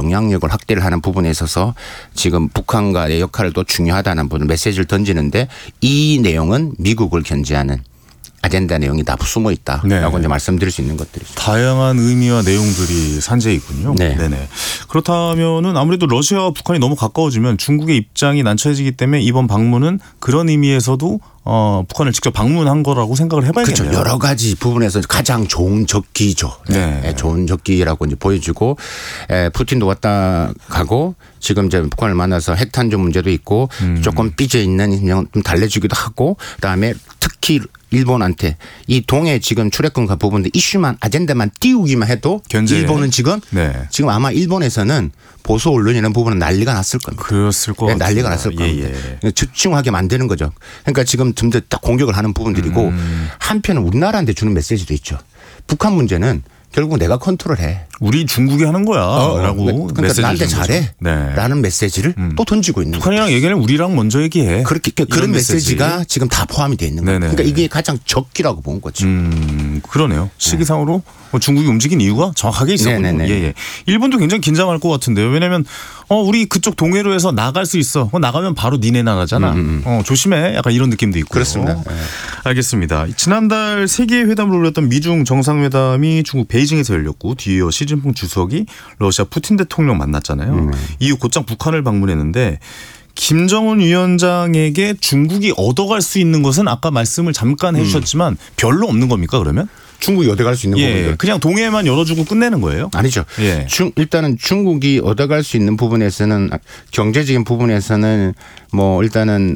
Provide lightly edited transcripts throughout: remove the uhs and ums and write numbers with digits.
영향력을 확대를 하는 부분에 있어서 지금 북한과의 역할을 또 중요하다는 부분 메시지를 던지는데 이 내용은 미국을 견제하는 아젠다 내용이 다 숨어 있다라고 네. 이제 말씀드릴 수 있는 것들이죠. 다양한 의미와 내용들이 산재해 있군요. 네. 네네. 그렇다면은 아무래도 러시아와 북한이 너무 가까워지면 중국의 입장이 난처해지기 때문에 이번 방문은 그런 의미에서도 북한을 직접 방문한 거라고 생각을 해봐야겠네요. 그렇죠. 여러 가지 부분에서 가장 좋은 적기죠. 네. 좋은 적기라고 이제 보여주고 푸틴도 왔다 가고 지금 이제 북한을 만나서 핵탄두 문제도 있고 조금 삐져 있는 좀 달래주기도 하고 그다음에 특히 일본한테 이 동해 지금 출애굽과 부분들 이슈만 아젠다만 띄우기만 해도 견제. 일본은 지금 아마 일본에서는 보수 언론 이런 부분은 난리가 났을 겁니다. 그랬을 것 같아요. 난리가 났을 겁니다. 집중하게 만드는 거죠. 그러니까 지금 좀 더 딱 공격을 하는 부분들이고 한편은 우리나라한테 주는 메시지도 있죠. 북한 문제는 결국 내가 컨트롤해. 우리 중국이 하는 거야. 라고 그러니까 메시지를 나한테 잘해. 네. 라는 메시지를 또 던지고 있는 거죠. 북한이랑 얘기는 우리랑 먼저 얘기해. 그런 메시지가 지금 다 포함이 되어 있는 거예요. 그러니까 이게 가장 적기라고 본 거죠. 그러네요. 시기상으로 중국이 움직인 이유가 정확하게 있었군요. 예. 일본도 굉장히 긴장할 것 같은데요. 왜냐하면 우리 그쪽 동해로에서 나갈 수 있어. 나가면 바로 니네 나라잖아. 조심해. 약간 이런 느낌도 있고. 그렇습니다. 네. 알겠습니다. 지난달 세계회담을 올렸던 미중 정상회담이 중국 베이징에서 열렸고 뒤이어 시진핑 주석이 러시아 푸틴 대통령 만났잖아요. 이후 곧장 북한을 방문했는데 김정은 위원장에게 중국이 얻어갈 수 있는 것은 아까 말씀을 잠깐 해 주셨지만 별로 없는 겁니까 그러면? 중국이 얻어갈 수 있는 부분들. 그냥 동해만 열어주고 끝내는 거예요? 아니죠. 일단은 중국이 얻어갈 수 있는 부분에서는 경제적인 부분에서는 뭐 일단은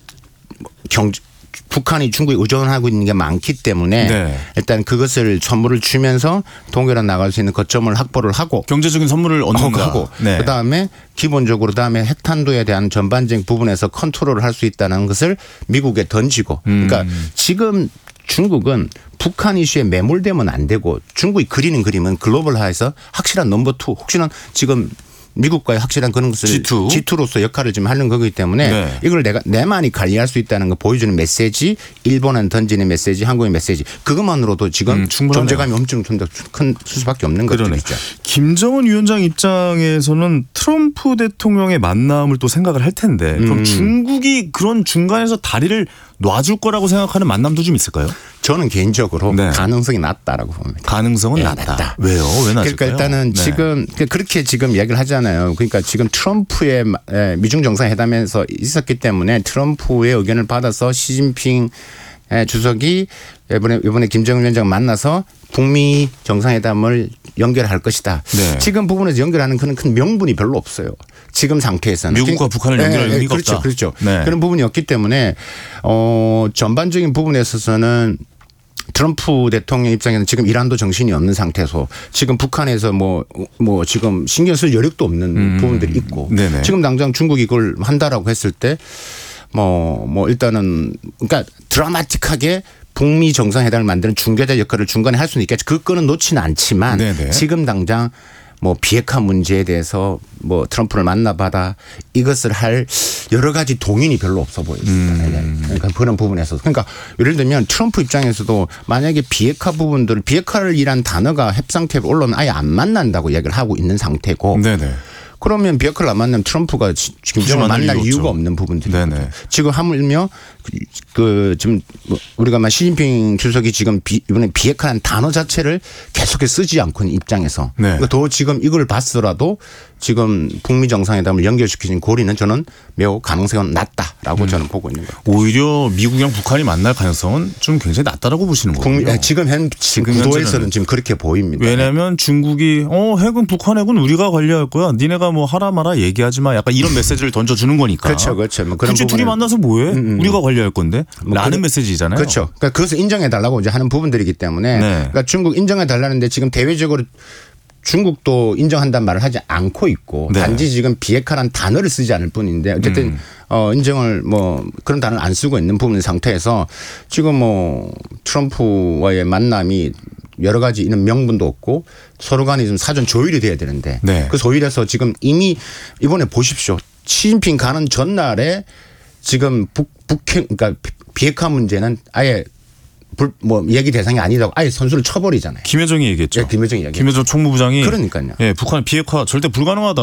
북한이 중국에 의존하고 있는 게 많기 때문에 일단 그것을 선물을 주면서 동해로 나갈 수 있는 거점을 확보를 하고 경제적인 선물을 얻는다. 하고 그다음에 기본적으로 그다음에 핵탄두에 대한 전반적인 부분에서 컨트롤을 할 수 있다는 것을 미국에 던지고 그러니까 지금 중국은 북한 이슈에 매몰되면 안 되고 중국이 그리는 그림은 글로벌화해서 확실한 넘버 2 혹시나 지금 미국과의 확실한 그런 것을 G2로서 역할을 좀 하는 거기 때문에 이걸 내만이 관리할 수 있다는 걸 보여주는 메시지 일본은 던지는 메시지 한국의 메시지 그것만으로도 지금 존재감이 엄청 큰 수밖에 없는 것들이죠. 김정은 위원장 입장에서는 트럼프 대통령의 만남을 또 생각을 할 텐데 그럼 중국이 그런 중간에서 다리를 놔줄 거라고 생각하는 만남도 좀 있을까요? 저는 개인적으로 가능성이 낮다라고 봅니다. 가능성은 낮다. 왜요? 왜 낮을까요? 그러니까 일단은 지금 그렇게 지금 이야기를 하잖아요. 그러니까 지금 트럼프의 미중 정상회담에서 있었기 때문에 트럼프의 의견을 받아서 시진핑 주석이 이번에 김정은 위원장 만나서 북미 정상회담을 연결할 것이다. 지금 부분에서 연결하는 큰 명분이 별로 없어요. 지금 상태에서는. 미국과 북한을 연결할 의미가 없다. 그렇죠. 그런 부분이 없기 때문에 전반적인 부분에 있어서는 트럼프 대통령 입장에서는 지금 이란도 정신이 없는 상태에서 지금 북한에서 뭐 지금 신경 쓸 여력도 없는 부분들이 있고 지금 당장 중국이 이걸 한다라고 했을 때 뭐 일단은 그러니까 드라마틱하게 북미 정상회담을 만드는 중개자 역할을 중간에 할 수는 있겠죠. 그 건은 놓지는 않지만 지금 당장 뭐 비핵화 문제에 대해서 뭐 트럼프를 만나봐다 이것을 할 여러 가지 동인이 별로 없어 보입니다. 그러니까 그런 부분에서 그러니까 예를 들면 트럼프 입장에서도 만약에 비핵화를 이란 단어가 협상태에 올라오면 아예 안 만난다고 이야기를 하고 있는 상태고 그러면 비핵화를 안 만나면 트럼프가 김정은을 만날 이유가 없는 부분들이거든요. 지금 하물며 지금 우리가 시진핑 주석이 지금 이번에 비핵화라는 단어 자체를 계속해서 쓰지 않고 있는 입장에서 그러니까 더 지금 이걸 봤더라도 지금 북미 정상회담을 연결시키는 고리는 저는 매우 가능성은 낮다라고 저는 보고 있는 거예요. 오히려 미국이랑 북한이 만날 가능성은 좀 굉장히 낮다라고 보시는 거예요. 지금 구도에서는 지금 그렇게 보입니다. 왜냐하면 중국이 핵은 북한 핵은 우리가 관리할 거야. 니네가 뭐 하라 마라 얘기하지 마. 약간 이런 메시지를 던져주는 거니까. 그렇죠. 뭐 그런 굳이 둘이 만나서 뭐해? 우리가 관리할 건데. 라는 메시지잖아요. 그렇죠. 그러니까 그것을 인정해달라고 이제 하는 부분들이기 때문에 그러니까 중국 인정해달라는데 지금 대외적으로 중국도 인정한다는 말을 하지 않고 있고 단지 지금 비핵화라는 단어를 쓰지 않을 뿐인데 어쨌든 인정을 그런 단어를 안 쓰고 있는 부분 상태에서 지금 트럼프와의 만남이 여러 가지 이런 명분도 없고 서로 간에 좀 사전 조율이 돼야 되는데 그 조율에서 지금 이미 이번에 보십시오. 시진핑 가는 전날에 지금 그러니까 비핵화 문제는 아예 얘기 대상이 아니라고 아예 선수를 쳐버리잖아요. 김여정이 얘기했죠. 김여정이 얘기했죠. 김여정 총무부장이 그러니까요. 북한 비핵화 절대 불가능하다.